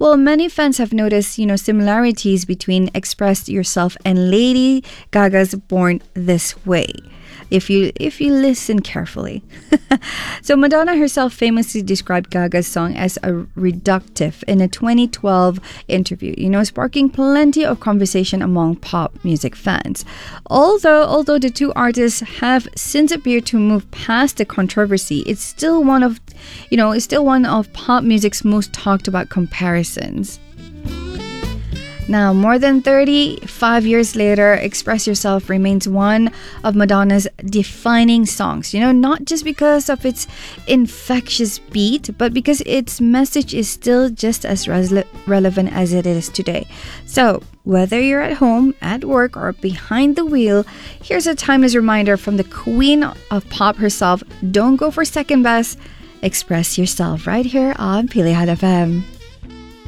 Well, many fans have noticed, similarities between Express Yourself and Lady Gaga's Born This Way, if you listen carefully. So Madonna herself famously described Gaga's song as a reductive in a 2012 interview, sparking plenty of conversation among pop music fans. Although the two artists have since appeared to move past the controversy, it's still one of pop music's most talked about comparisons. Now, more than 35 years later, Express Yourself remains one of Madonna's defining songs. Not just because of its infectious beat, but because its message is still just as relevant as it is today. So, whether you're at home, at work, or behind the wheel, here's a timeless reminder from the queen of pop herself. Don't go for second best. Express Yourself right here on Pilihan FM.